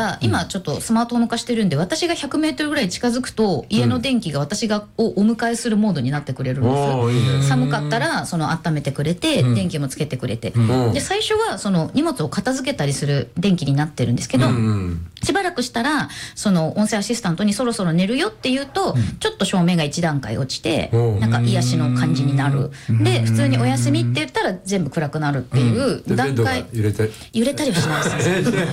ら、今ちょっとスマートフォン化してるんで、私が100メートルぐらい近づくと家の電気が私をお迎えするモードになってくれるんです。寒かったら温めてくれて、電気もつけてくれて、で最初は荷物を片付けたりする電気になってるんですけど、しばらくしたら音声アシスタントにそろそろ寝るよって言うと、ちょっと照明が1段階落ちて、なんか癒しの感じになる。で普通にお休みって言ったら全部暗くなるっていう段階。揺れたりはしないですね。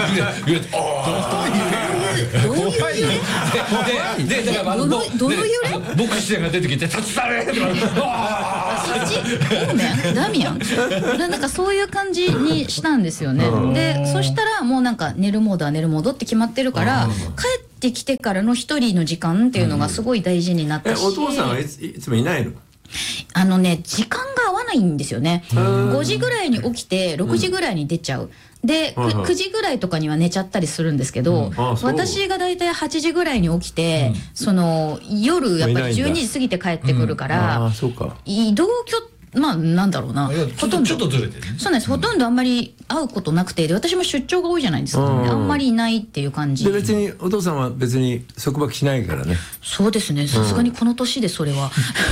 どういう揺れ？でだからどの揺れ？ 牧師が出てきて立ち去れとか、 そっち？オーメン？ダミアン？なんかそういう感じにしたんですよね。でそしたらもうなんか寝るモードは寝るモードって決まってるから、帰ってきてからの一人の時間っていうのがすごい大事になったし。 お父さんはいつもいないの？ 時間が合わないんですよね。5時ぐらいに起きて6時ぐらいに出ちゃう。で9時ぐらいとかには寝ちゃったりするんですけど、私がだいたい8時ぐらいに起きて、夜やっぱり12時過ぎて帰ってくるから、移動なんだろうな、 ほとんどちょっとずれてるね。 そうなんです。ほとんどあんまり会うことなくて、で私も出張が多いじゃないですか。あんまりいないっていう感じで、別にお父さんは別に束縛しないからね。 そうですね、さすがにこの年でそれは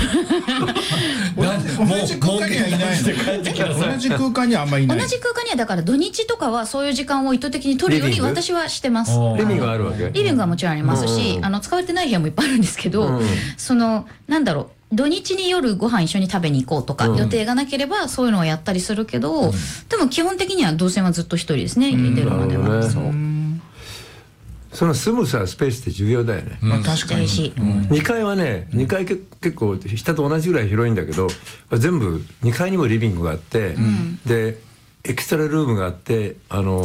同じ空間にはいないの。同じ空間にはあんまりいない。 同じ空間にはだから土日とかはそういう時間を意図的に取るように私はしてます。 リビングはあるわけ？ リビングはもちろんありますし、使われてない部屋もいっぱいあるんですけど、なんだろう、土日に夜ご飯一緒に食べに行こうとか、予定がなければそういうのはやったりするけど、でも基本的には動線はずっと一人ですね、家出るまでは。 その住むスペースって重要だよね。 確かに。 2階はね、2階結構下と同じぐらい広いんだけど、全部2階にもリビングがあって、でエクストラルームがあって、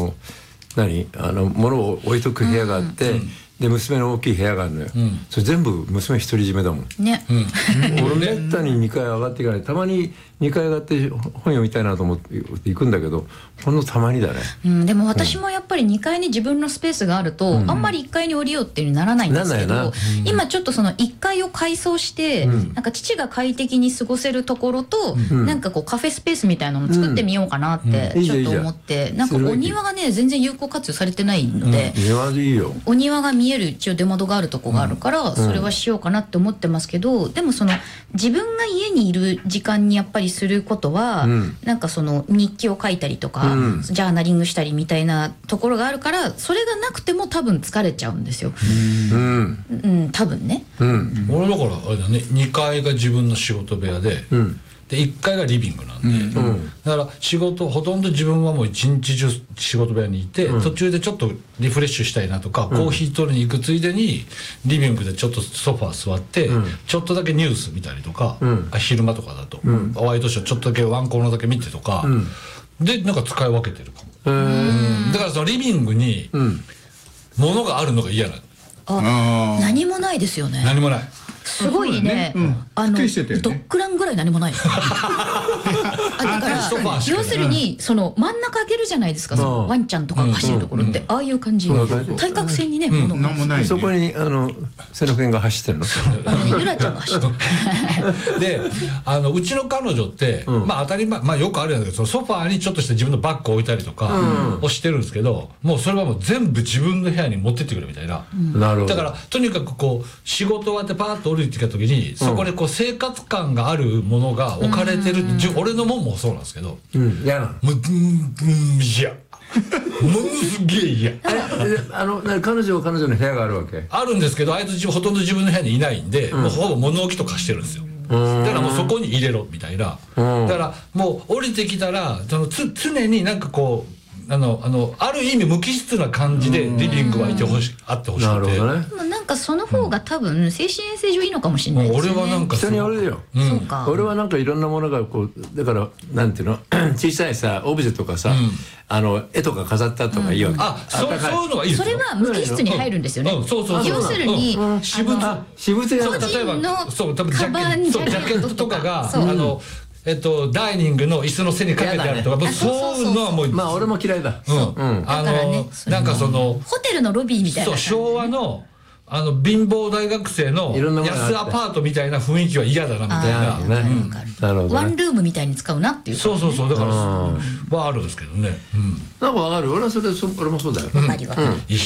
物を置いとく部屋があって、で娘の大きい部屋があるのよ。それ全部娘独り占めだもんね。俺めったに2階上がっていかない。たまに2階上がって本読みたいなと思って行くんだけど、ほんのたまにだね。 でも私もやっぱり2階に自分のスペースがあると、あんまり1階に降りようっていうにならないんですけど、今ちょっと1階を改装して、なんか父が快適に過ごせるところと、なんかこうカフェスペースみたいなのを作ってみようかなってちょっと思って、なんかお庭がね全然有効活用されてないので、 庭でいいよ。 お庭が見える一応出窓があるとこがあるから、それはしようかなって思ってますけど、でも自分が家にいる時間にやっぱりすることは、なんか日記を書いたりとか、ジャーナリングしたりみたいなところがあるから、それがなくても多分疲れちゃうんですよ。多分ね。 俺だからあれだね、2階が自分の仕事部屋で、1階がリビングなんで、だからほとんど自分はもう一日中仕事部屋にいて、途中でちょっとリフレッシュしたいなとか、コーヒー取りに行くついでにリビングでちょっとソファー座って、ちょっとだけニュース見たりとか、昼間とかだと、ワイドショーちょっとだけワンコーナーだけ見てとか、でなんか使い分けてるかも。だからリビングに物があるのが嫌なの。 何もないですよね。 何もない。 すごいね、ドッグランぐらい何もない。だから要するに真ん中開けるじゃないですか、ワンちゃんとかが走るところって、ああいう感じ、対角線にね、 何もない。 そこに瀬野君が走ってるの。 ゆらちゃんが走ってる。 でうちの彼女って、当たり前、よくあるんだけど、ソファーにちょっとした自分のバッグを置いたりとかをしてるんですけど、もうそれはもう全部自分の部屋に持ってってくるみたいな。だからとにかくこう仕事終わってパーッと降りてきた時に、そこでこう生活感があるものが置かれてる。俺のもんもそうなんですけど、 嫌なの。 いやものすげえ嫌。 彼女は彼女の部屋があるわけ？ あるんですけど、あいつほとんど自分の部屋にいないんで、もうほぼ物置とかしてるんですよ。だからもうそこに入れろみたいな。だからもう降りてきたら常になんかこうある意味無機質な感じでリビングはあってほしくて。 なるほどね。 でもなんかその方が多分精神衛生上いいのかもしれないですね。 俺はなんか人によるよ。 そうか。 俺はなんかいろんなものがこう、だからなんていうの、小さいさオブジェとかさ、絵とか飾ったとかいいわけ。 そういうのはいいですよ。 それは無機質に入るんですよね。要するに私物や。 例えば多分ジャケットとかがダイニングの椅子の背にかけてあるとか、そういうのはもう俺も嫌いだ。 なんかホテルのロビーみたいな。 昭和の貧乏大学生の安アパートみたいな雰囲気は嫌だなみたいな。 ワンルームみたいに使うなっていう。 そうだからはあるんですけどね。 なんかわかる。俺もそうだよ。 わかります。